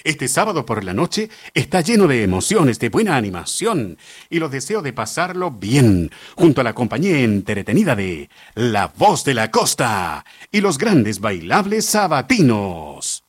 Este sábado por la noche está lleno de emociones, de buena animación y los deseo de pasarlo bien junto a la compañía entretenida de La Voz de la Costa y los grandes bailables sabatinos.